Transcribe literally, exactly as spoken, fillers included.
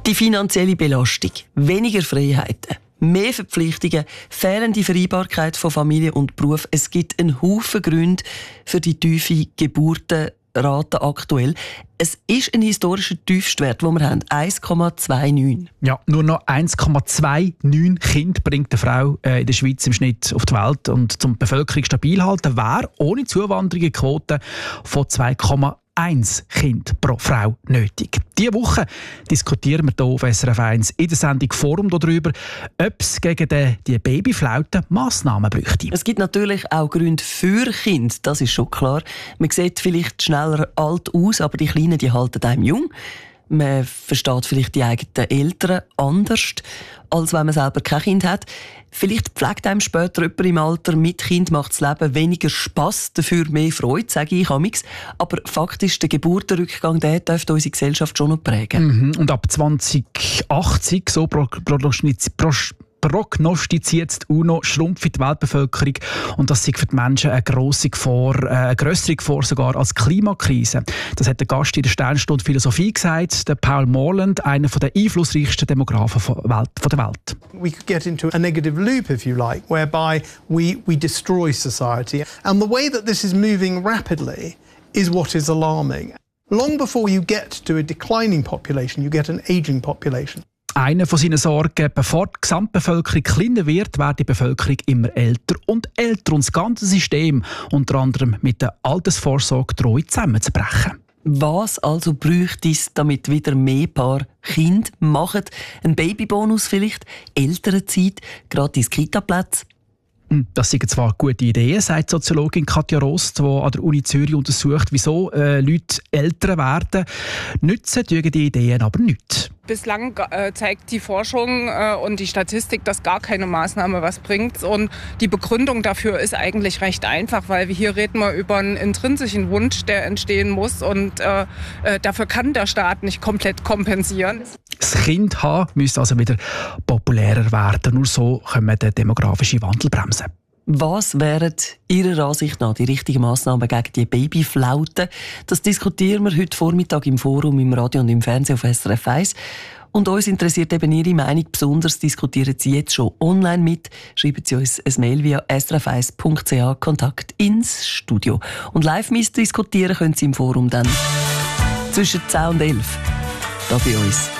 Die finanzielle Belastung, weniger Freiheiten, mehr Verpflichtungen, fehlende Vereinbarkeit von Familie und Beruf. Es gibt einen Haufen Gründe für die tiefe Geburtenrate aktuell. Es ist ein historischer Tiefstwert, den wir haben, eins Komma neunundzwanzig. Ja, nur noch eins Komma neunundzwanzig Kinder bringt eine Frau äh, in der Schweiz im Schnitt auf die Welt. Und zum die Bevölkerung stabil halten, wäre ohne Zuwanderung eine Quote von zwei Komma eins Kind pro Frau nötig. Diese Woche diskutieren wir hier auf S R F eins in der Sendung Forum darüber, ob es gegen die, die Babyflaute Massnahmen bräuchte. Es gibt natürlich auch Gründe für Kinder, das ist schon klar. Man sieht vielleicht schneller alt aus, aber die Kleinen die halten einem jung. Man versteht vielleicht die eigenen Eltern anders, als wenn man selber kein Kind hat. Vielleicht pflegt einem später jemand im Alter mit Kind, macht das Leben weniger Spass, dafür mehr Freude, sage ich amix. Aber faktisch, der Geburtenrückgang, der dürfte unsere Gesellschaft schon noch prägen. Mhm. Und ab zwanzig achtzig, so prognostiziert prognostiziert die UNO, schrumpft die Weltbevölkerung und das ist für die Menschen eine grosse Gefahr, eine grössere Gefahr sogar als Klimakrise. Das hat der Gast in der Sternstunde Philosophie gesagt, der Paul Morland, einer der einflussreichsten Demografen der Welt. We could get into a negative loop, if you like, whereby we, we destroy society. And the way that this is moving rapidly is what is alarming. Long before you get to a declining population, you get an aging population. Eine von seinen Sorgen, bevor die Gesamtbevölkerung kleiner wird, wird die Bevölkerung immer älter und älter. Und das ganze System, unter anderem mit der Altersvorsorge, droht zusammenzubrechen. Was also bräuchte es, damit wieder mehr Paar Kinder machen? Ein Babybonus vielleicht? Elternzeit? Gratis Kitaplätze? Das sind zwar gute Ideen, sagt Soziologin Katja Rost, die an der Uni Zürich untersucht, wieso äh, Leute älter werden. Nützen tun die Ideen aber nichts. Bislang äh, zeigt die Forschung äh, und die Statistik, dass gar keine Maßnahme was bringt. Und die Begründung dafür ist eigentlich recht einfach, weil wir hier reden wir über einen intrinsischen Wunsch, der entstehen muss. Und äh, äh, dafür kann der Staat nicht komplett kompensieren. Das Kind haben müsste also wieder populärer werden. Nur so können wir den demografischen Wandel bremsen. Was wären Ihrer Ansicht nach die richtigen Massnahmen gegen die Babyflaute? Das diskutieren wir heute Vormittag im Forum, im Radio und im Fernsehen auf S R F eins. Und uns interessiert eben Ihre Meinung besonders. Diskutieren Sie jetzt schon online mit. Schreiben Sie uns ein Mail via s r f eins punkt c h Kontakt ins Studio. Und live mitdiskutieren können Sie im Forum dann zwischen zehn und elf. Da bei uns.